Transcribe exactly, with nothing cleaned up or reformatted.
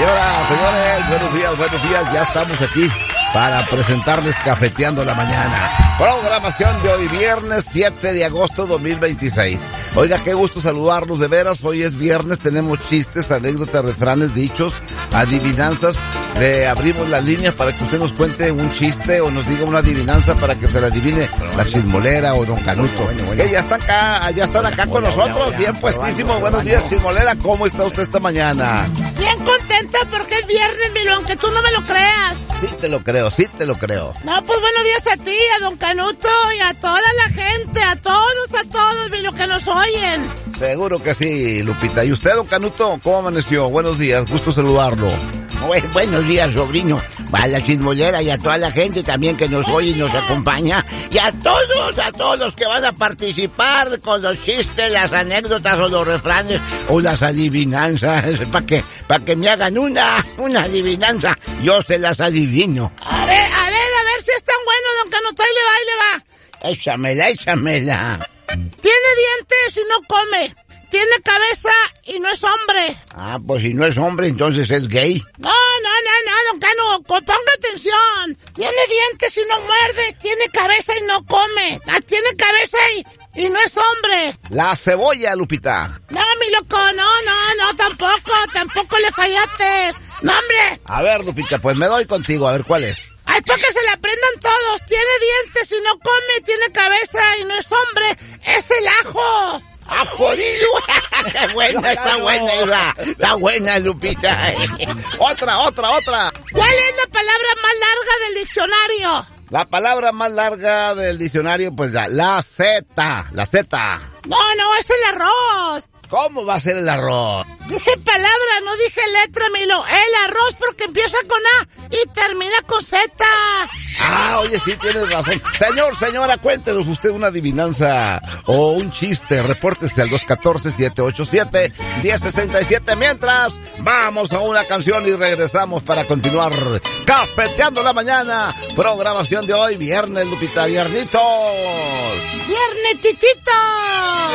Señoras, señores, buenos días, buenos días. Ya estamos aquí para presentarles Cafeteando la Mañana. Programación de hoy, viernes siete de agosto dos mil veintiséis. Oiga, qué gusto saludarlos, de veras. Hoy es viernes, tenemos chistes, anécdotas, refranes, dichos, adivinanzas. Le abrimos las líneas para que usted nos cuente un chiste o nos diga una adivinanza para que se la adivine la Chismolera o Don Canuto. Bueno, bueno, bueno. Eh, ya están acá, ya están acá con nosotros, bien puestísimo. Buenos días, Chismolera, ¿cómo está usted esta mañana? Bien contenta porque es viernes, Milo, aunque tú no me lo creas. Sí te lo creo, sí te lo creo. No, pues buenos días a ti, a Don Canuto y a toda la gente, a todos, a todos, Milo, que nos oyen. Seguro que sí, Lupita. ¿Y usted, Don Canuto, cómo amaneció? Buenos días, gusto saludarlo. Bueno, buenos días, sobrino. A la Chismolera y a toda la gente también que nos oye y nos acompaña. Y a todos, a todos los que van a participar con los chistes, las anécdotas o los refranes o las adivinanzas. Para que, para que me hagan una, una adivinanza. Yo se las adivino. A ver, a ver, a ver si es tan bueno, Don Canuto. Ahí le va, ahí le va. Échamela, échamela. Tiene dientes y no come. Tiene cabeza y no es hombre. Ah, pues si no es hombre, entonces es gay. No, no, no, no, Don Cano, ponga atención. Tiene dientes y no muerde. Tiene cabeza y no come. Ah, tiene cabeza y, y no es hombre. La cebolla, Lupita. No, mi loco, no, no, no, tampoco, tampoco le fallaste. No, hombre. A ver, Lupita, pues me doy contigo, a ver cuál es. Ay, para que se la aprendan todos. Tiene dientes y no come, tiene cabeza y no es hombre. Es el ajo. ¡Ah, jodido! ¡Qué buena, está buena, esa! Está buena, Lupita. Otra, otra, otra. ¿Cuál es la palabra más larga del diccionario? La palabra más larga del diccionario, pues la, la Z, la Z. No, no, es el arroz. ¿Cómo va a ser el arroz? Dije palabra, no dije letra, Milo. El arroz porque empieza con A y termina con Z. Ah, oye, sí, tienes razón. Señor, señora, cuéntenos usted una adivinanza o un chiste. Repórtese al dos uno cuatro, siete ocho siete, uno cero seis siete. Mientras, vamos a una canción y regresamos para continuar Cafeteando la Mañana. Programación de hoy, viernes, Lupita, viernitos. Viernes, titito.